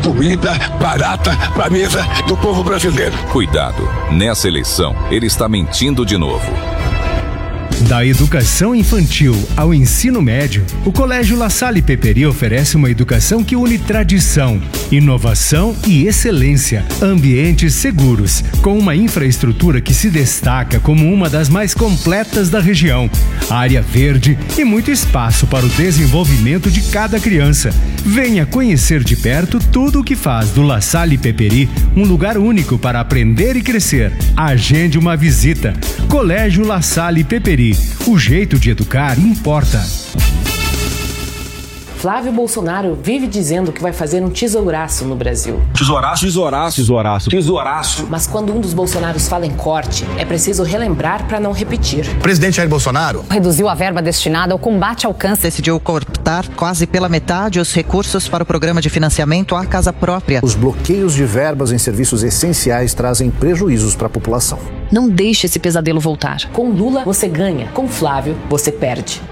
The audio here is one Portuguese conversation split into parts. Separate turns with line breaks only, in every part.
comida barata para a mesa do povo brasileiro.
Cuidado, nessa eleição ele está mentindo de novo.
Da educação infantil ao ensino médio, o Colégio La Salle Peperi oferece uma educação que une tradição, inovação e excelência, ambientes seguros, com uma infraestrutura que se destaca como uma das mais completas da região, área verde e muito espaço para o desenvolvimento de cada criança. Venha conhecer de perto tudo o que faz do La Salle Peperi um lugar único para aprender e crescer. Agende uma visita. Colégio La Salle Peperi. O jeito de educar importa.
Flávio Bolsonaro vive dizendo que vai fazer um tesouraço no Brasil.
Tesouraço, tesouraço, tesouraço, tesouraço.
Mas quando um dos Bolsonaros fala em corte, é preciso relembrar para não repetir.
O presidente Jair Bolsonaro
reduziu a verba destinada ao combate ao câncer.
Decidiu cortar quase pela metade os recursos para o programa de financiamento à casa própria.
Os bloqueios de verbas em serviços essenciais trazem prejuízos para a população.
Não deixe esse pesadelo voltar.
Com Lula, você ganha. Com Flávio, você perde.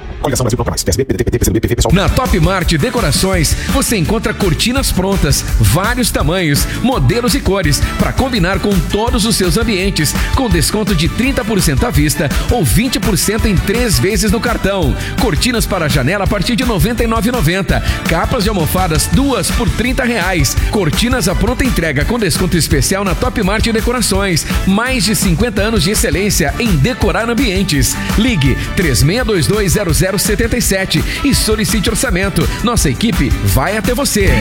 Na Top Mart Decorações, você encontra cortinas prontas, vários tamanhos, modelos e cores, para combinar com todos os seus ambientes, com desconto de 30% à vista ou 20% em 3 vezes no cartão. Cortinas para janela a partir de R$ 99,90. Capas de almofadas, 2 por R$ 30. Cortinas à pronta entrega com desconto especial na Top Mart Decorações. Mais de 50 anos de excelência em decorar ambientes. Ligue 36220077 e solicite orçamento. Nossa equipe vai até você.